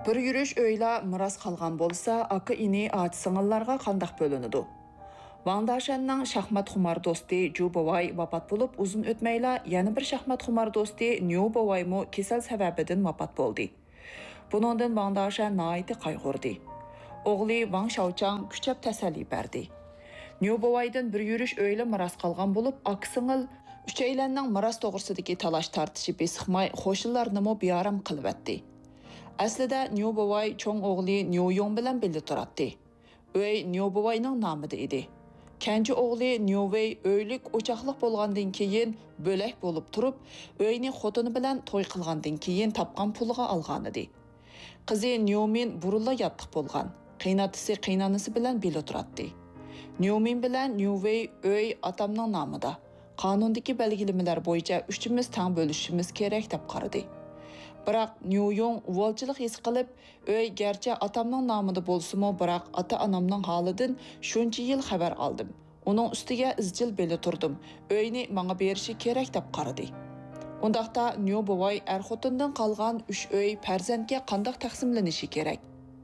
Bir yürüş öyle miras kalgan bolsa, aka ini ati singillarga qandaq bölünüdü. Wang Dashanning shaxmat xumar do'sti Ju Bovay vafot bo'lib, uzun o'tmayla yana bir shaxmat xumar do'sti Niu Bovay mo kesal sababidan vafot bo'ldi. Buningdan Wang Dashan nihoyatda qayg'urdi. O'g'li Wang Shaochang kuchab tasalli berdi. Niu Bovaydan bir yurish o'yla miras qolgan bo'lib, aka singil uchaylanning miras to'g'risidagi talash tartishi besiqmay qo'shinlarni mo bearam qilibdi. Aslida Niu Bovay cho'ng o'g'li Niu Yong bilan birga turardi. Uy Niu Bovayning nomida edi. Kenji o'g'li Niu Wei o'ylik o'choqliq bo'lgandan keyin bo'lak bo'lib turib, o'yni xotini bilan to'y qilgandan keyin topgan pulga olgan edi. Qizi Niu Min burunla yotliq bo'lgan. Qiynatisi qiynanisi bilan birga turardi. Niu Min bilan Niu Wei o'y otamning nomida. Qonundagi belgilamalar bo'yicha uchimiz teng bo'lishimiz kerak deb qaradi. Biroq Niu Yong uvolchilik his qilib, "Öy garchi atamning nomida bo'lsa-mu, biroq ota-onamning holidan shuncha yil xabar oldim. Uning ustiga izchil beli turdim. Uyni menga berishi kerak" deb qaradi. Undaqda Niu Bovay er-xotindan qolgan 3 uy farzandga qanday taqsimlanishi kerak?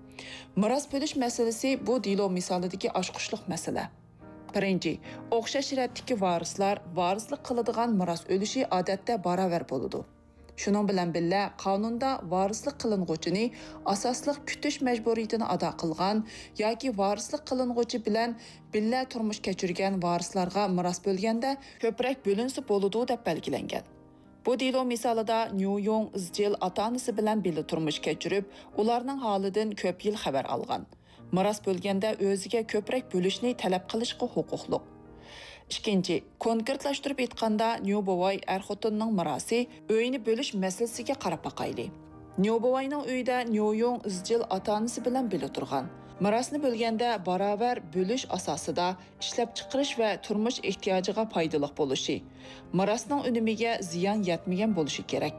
Miras bo'lish masalasi bu dilo misolidagi oshqushliq masala. Birinchi, o'xshash ratdagi varislar varislik qiladigan miras o'lishi odatda baravar bo'ladi. Şunun bilan birga qonunda varislik qiling'uvchini asosliq kutish majburiyatini ado qilgan yoki varislik qiling'uvchi bilan birga turmush kechirgan varislarga miros bo'lganda ko'proq bo'linsa bo'ladi deb belgilangan. Bu dilo misolida Niu Yong izchil ota-onasi bilan birga turmush kechirib, ularning holidan ko'p yil xabar olgan. Miros bo'lganda o'ziga ko'proq bo'lishni talab qilishga huquqli. İkinci, konkretlashtirib aytganda Niu Bovay er-xotinning mirosi uyni bo'lish masalasiga qarab baqayli. Niu Bovayning uyida Niu Yong izchil ota-onasi bilan birga turgan. Mirosni bo'lganda barobar bo'lish asosida ishlab chiqarish va turmush ehtiyojiga foydali bo'lishi, mirosning unumiga ziyon yetmagan bo'lishi kerak.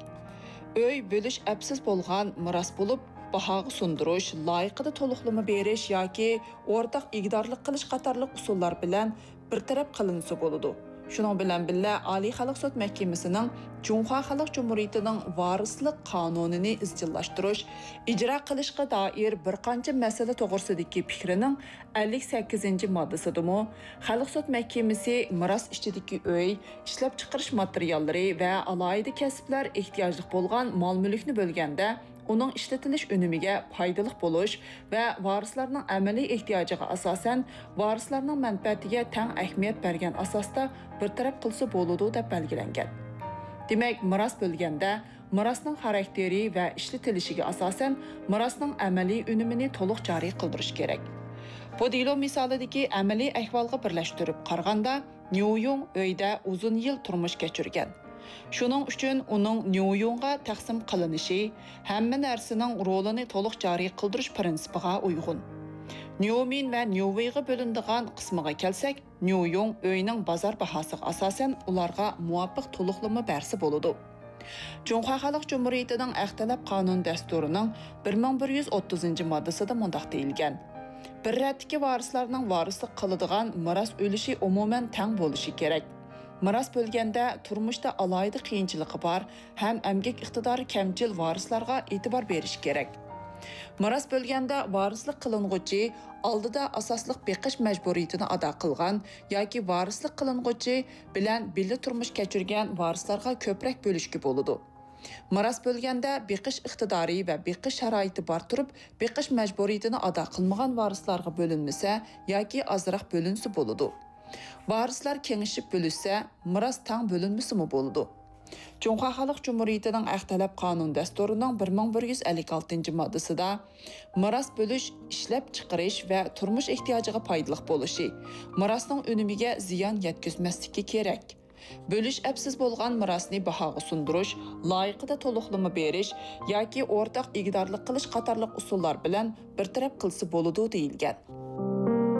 Uy bo'lish absiz bo'lgan miros bo'lib, bahoga sundirish, loyiqida to'liqlama berish yoki o'rtaq igdorlik qilish qatorliq usullar bilan bir taraf qilinsa bo'ladi. Shuning bilan birga Oliy xalq sud mahkamasining Junxo Xalq Jumhuriyatining varislik qonunini izchillashtirish, ijro qilishga doir bir qancha masala to'g'risidagi fikrining 58-moddasidami Xalq sud mahkamasi miros ichidagi uy, ishlab chiqarish materiallari va alohida kasblar ehtiyojli bo'lgan mol-mulkni bo'lganda uning ishlatilish unumiga foydali bo'lish va varislarning amaliy ehtiyojiga asosan varislarning manfaatiga teng ahamiyat bergan asosda bir taraf qilsa bo'ladi deb belgilangan. Demak, miros bo'lganda mirosning xarakteri va ishlatilishiga asosan mirosning amaliy unumini to'liq joriy qildirish kerak. Bu dilo misolidagi amaliy ahvolga birlashtirib qaraganda Niu Yong uyda uzun yil turmush kechirgan. Shuning uchun uning Niu Yongga taqsim qilinishi hamma narsaning rolini to'liq joriy qildirish prinsipiga uyg'un. Niu Min va Niu Weiga bo'linadigan qismiga kelsak, Niu Yong uyning bozor bahosiga asosan ularga muvofiq to'liqlama bersa bo'ladi. Junxo Xalq Jumhuriyatining Axtalab qonun dasturining 1130-moddasida mundaq deyilgan: bir ratdagi varislarning varislik qiladigan miros o'lishi umuman teng bo'lishi kerak. Miros bo'lganda turmushda alohida qiyinchiligi bor ham emgak iqtidori kamchil varislarga e'tibor berish kerak. Miros bo'lganda varislik qiling'uvchi oldida asosliq beqish majburiyatini ado qilgan yoki varislik qiling'uvchi bilan birga turmush kechirgan varislarga ko'proq bo'lishga bo'ladi. Miros bo'lganda beqish iqtidori va beqish sharoiti bor turib, beqish majburiyatini ado qilmagan varislarga bo'linmasa yoki ozroq bo'linsa bo'ladi. Varislar kengishib bo'lishsa, miros teng bo'linmasimi bo'ladi. Junxo Xalq Jumhuriyatining Axtalab qonun dasturining 1156-moddasida miros bo'lish, ishlab chiqarish va turmush ehtiyojiga foydali bo'lishi, mirosning unumiga ziyon yetkazmasligi kerak. Bo'lish absiz bo'lgan mirosni bahoga sundirish, loyiqida to'liqlama berish yoki o'rtaq igdorlik qilish qatorliq usullar bilan bir taraf qilsa bo'ladi deyilgan.